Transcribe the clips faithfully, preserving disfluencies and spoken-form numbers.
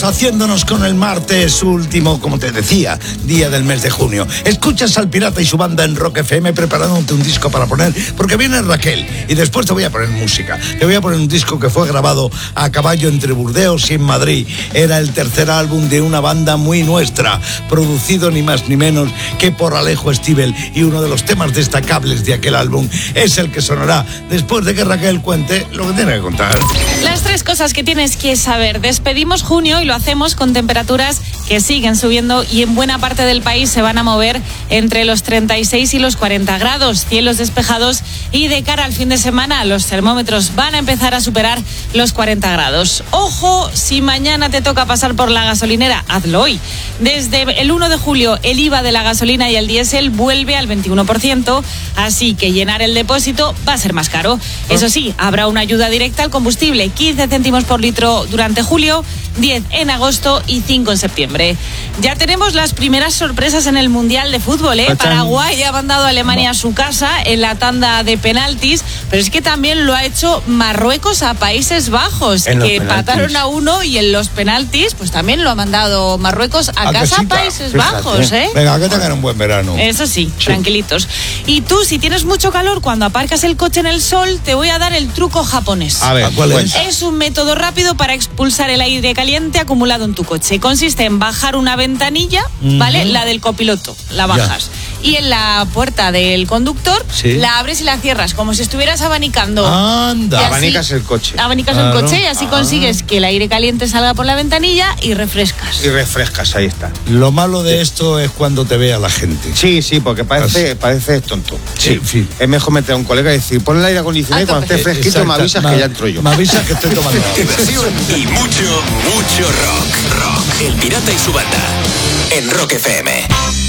haciéndonos con el martes último, como te decía, día del mes de junio. Escuchas al Pirata y su banda en Rock F M preparándote un disco para poner, porque viene Raquel y después te voy a poner música. Te voy a poner un disco que fue grabado a caballo entre Burdeos y en Madrid. Era el tercer álbum de una banda muy nuestra, producido ni más ni menos que por Alejo Stivel, y uno de los temas destacables de aquel álbum es el que sonará después de que Raquel cuente lo que tiene que contar. Las tres cosas que tienes que saber. Despedimos junio y lo hacemos con temperaturas que siguen subiendo y en buena parte del país se van a mover entre los treinta y seis y los cuarenta grados, cielos despejados, y de cara al fin de semana los termómetros van a empezar a superar los cuarenta grados. Ojo, si mañana te toca pasar por la gasolinera, hazlo hoy. Desde el uno de julio el I V A de la gasolina y el diésel vuelve al veintiuno por ciento, así que llenar el depósito va a ser más caro. Eso sí, habrá una ayuda directa al combustible, quince céntimos por litro durante julio, diez en agosto y cinco en septiembre. Ya tenemos las primeras sorpresas en el Mundial de Fútbol, ¿eh? Paraguay ha mandado a Alemania a su casa en la tanda de penaltis, pero es que también lo ha hecho Marruecos a Países Bajos, En que los empataron a uno, y en los penaltis pues también lo ha mandado Marruecos a, A casa a casita, Países fíjate. Bajos, ¿eh? Venga, que tengan un buen verano. Eso sí, Sí. tranquilitos. Y tú, si tienes mucho calor cuando aparcas el coche en el sol, te voy a dar el truco japonés. A ver, ¿cuál es? Es un método rápido para expulsar el aire caliente acumulado en tu coche. Consiste en bajar una ventanilla, Uh-huh. ¿vale? La del copiloto, la bajas. Y en la puerta del conductor, Sí. la abres y la cierras, como si estuvieras abanicando. Anda. Y así- Abanicas el coche. Abanicas Claro. el coche y así Ah. consigues que el aire caliente salga por la ventanilla y refrescas. Y refrescas, ahí está. Lo malo de esto es cuando te vea la gente. Sí, sí, porque parece, parece tonto. Sí, sí. Es mejor meter a un colega y decir, pon el aire acondicionado y cuando esté fresquito Exacto. me avisas Ma- que ya entro yo. Me avisas que estoy tomando agua. Diversión y mucho, mucho rock. Rock. El Pirata y su banda. En Rock F M.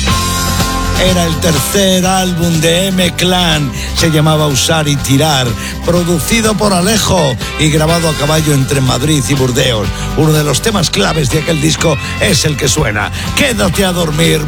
Era el tercer álbum de M-Clan, se llamaba Usar y Tirar, producido por Alejo y grabado a caballo entre Madrid y Burdeos. Uno de los temas claves de aquel disco es el que suena. Quédate a dormir.